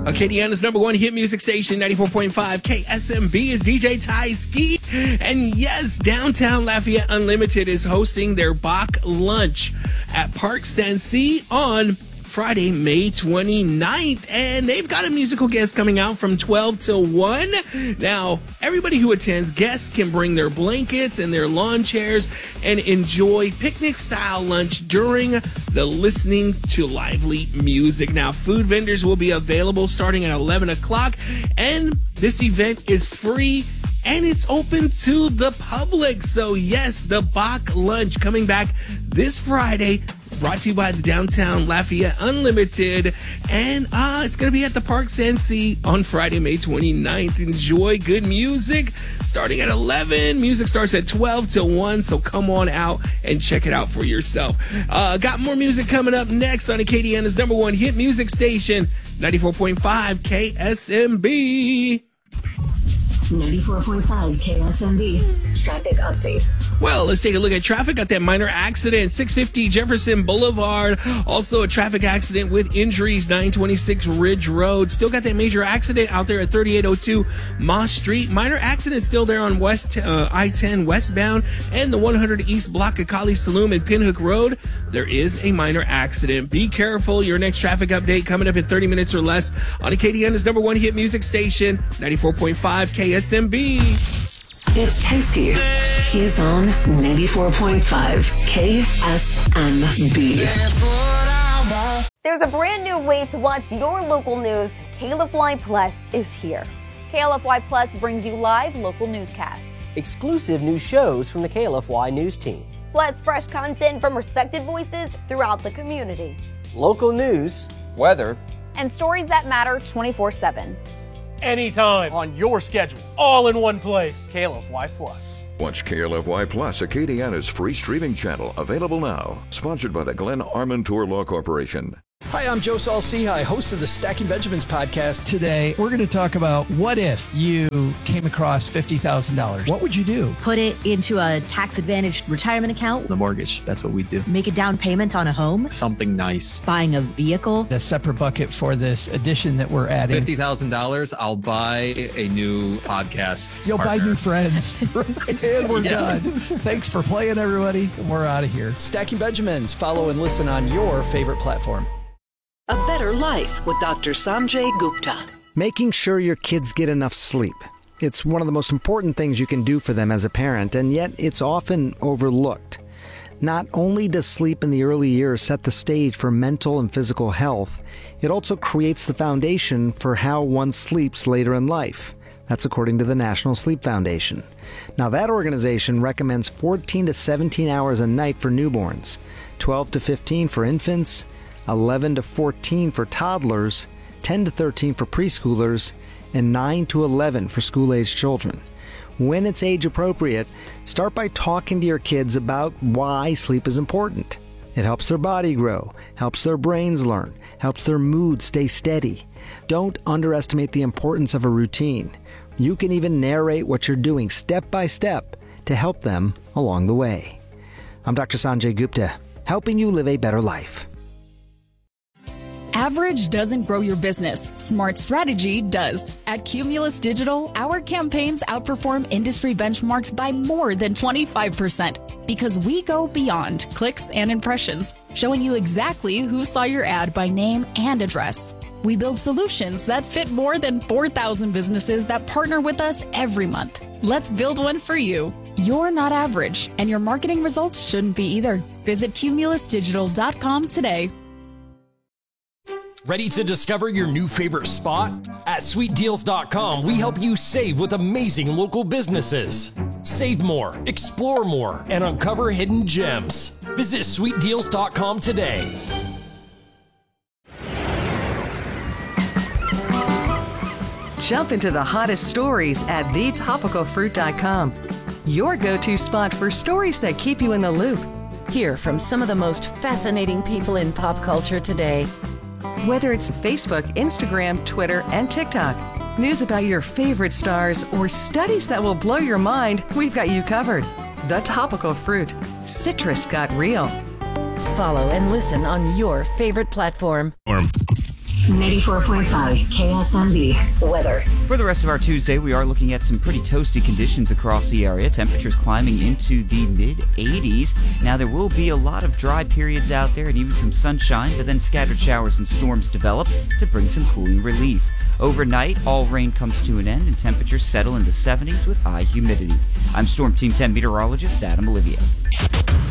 Acadiana's number one hit music station, 94.5 KSMB, is DJ Ty Ski. And yes, Downtown Lafayette Unlimited is hosting their Bach Lunch at Park Sancy on Friday, May 29th. And they've got a musical guest coming out from 12 till 1. Now, everybody who attends, guests can bring their blankets and their lawn chairs and enjoy picnic-style lunch during the listening to lively music. Now, food vendors will be available starting at 11 o'clock, and this event is free and it's open to the public. So yes, the Bach Lunch coming back this Friday, brought to you by the Downtown Lafayette Unlimited. And it's going to be at the Park Sancy on Friday, May 29th. Enjoy good music starting at 11. Music starts at 12 till 1. So come on out and check it out for yourself. Got more music coming up next on Acadiana's number one hit music station, 94.5 KSMB. 94.5 KSMB. Traffic update. Well, let's take a look at traffic. Got that minor accident, 650 Jefferson Boulevard. Also a traffic accident with injuries, 926 Ridge Road. Still got that major accident out there at 3802 Moss Street. Minor accident still there on West I-10 westbound and the 100 East block of Kali Saloon and Pinhook Road. There is a minor accident. Be careful. Your next traffic update coming up in 30 minutes or less on Acadiana's number one hit music station, 94.5 KSMB. It's tasty. He's on 94.5 KSMB. There's a brand new way to watch your local news. KLFY Plus is here. KLFY Plus brings you live local newscasts, exclusive new shows from the KLFY news team, plus fresh content from respected voices throughout the community, local news, weather, and stories that matter 24/7. Anytime, on your schedule, all in one place. KLFY Plus. Watch KLFY Plus, Acadiana's free streaming channel, available now. Sponsored by the Glenn Armentour Law Corporation. Hi, I'm Joe Saul-Sehy, host of the Stacking Benjamins podcast. Today, we're going to talk about what if you came across $50,000. What would you do? Put it into a tax-advantaged retirement account. The mortgage, that's what we do. Make a down payment on a home. Something nice. Buying a vehicle. A separate bucket for this addition that we're adding. $50,000, I'll buy a new podcast. You'll partner. buy new friends. And we're done. Thanks for playing, everybody. We're out of here. Stacking Benjamins. Follow and listen on your favorite platform. A Better Life with Dr. Sanjay Gupta. Making sure your kids get enough sleep. It's one of the most important things you can do for them as a parent, and yet it's often overlooked. Not only does sleep in the early years set the stage for mental and physical health, it also creates the foundation for how one sleeps later in life. That's according to the National Sleep Foundation. Now, that organization recommends 14 to 17 hours a night for newborns, 12 to 15 for infants, 11 to 14 for toddlers, 10 to 13 for preschoolers, and 9 to 11 for school-aged children. When it's age appropriate, start by talking to your kids about why sleep is important. It helps their body grow, helps their brains learn, helps their mood stay steady. Don't underestimate the importance of a routine. You can even narrate what you're doing step by step to help them along the way. I'm Dr. Sanjay Gupta, helping you live a better life. Average doesn't grow your business. Smart strategy does. At Cumulus Digital, our campaigns outperform industry benchmarks by more than 25% because we go beyond clicks and impressions, showing you exactly who saw your ad by name and address. We build solutions that fit more than 4,000 businesses that partner with us every month. Let's build one for you. You're not average, and your marketing results shouldn't be either. Visit cumulusdigital.com today. Ready to discover your new favorite spot? At sweetdeals.com, we help you save with amazing local businesses. Save more, explore more, and uncover hidden gems. Visit sweetdeals.com today. Jump into the hottest stories at thetopicalfruit.com. Your go-to spot for stories that keep you in the loop. Hear from some of the most fascinating people in pop culture today. Whether it's Facebook, Instagram, Twitter, and TikTok, news about your favorite stars, or studies that will blow your mind, we've got you covered. The Topical Fruit. Citrus got real. Follow and listen on your favorite platform. 94.5 KSMB weather. For the rest of our Tuesday, we are looking at some pretty toasty conditions across the area. Temperatures climbing into the mid-80s. Now, there will be a lot of dry periods out there and even some sunshine, but then scattered showers and storms develop to bring some cooling relief. Overnight, all rain comes to an end and temperatures settle in the 70s with high humidity. I'm Storm Team 10 meteorologist Adam Olivia.